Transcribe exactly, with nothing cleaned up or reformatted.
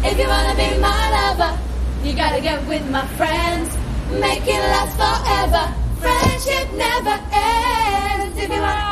If you wanna be my lover, you gotta get with my friends. Make it last forever. Friendship never ends. If you wanna